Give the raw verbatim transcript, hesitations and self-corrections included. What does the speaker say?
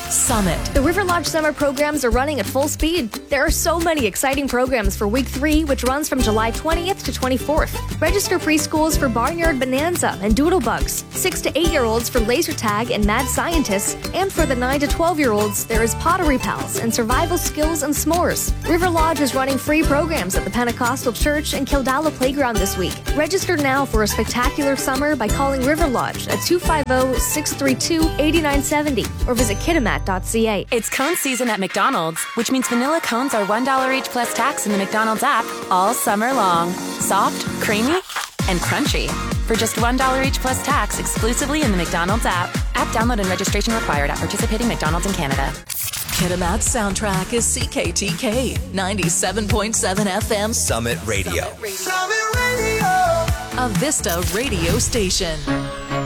Summit. The River Lodge summer programs are running at full speed. There are so many exciting programs for week three, which runs from July twentieth to twenty-fourth. Register preschools for Barnyard Bonanza and Doodlebugs, six to eight year olds for Laser Tag and Mad Scientists, and for the nine to twelve year olds, there is Pottery Pals and Survival Skills and S'mores. River Lodge is running free programs at the Pentecostal Church and Kildala Playground this week. Register now for a spectacular summer by calling River Lodge at two five zero, six three two, eight nine seven zero or visit kitamat dot c a. It's cone season at McDonald's, which means vanilla cones are one dollar each plus tax in the McDonald's app all summer long. Soft, creamy, and crunchy. For just one dollar each plus tax exclusively in the McDonald's app. App download and registration required at participating McDonald's in Canada. Kitimat's soundtrack is C K T K ninety-seven point seven F M Summit Radio. Summit Radio. A Vista radio station.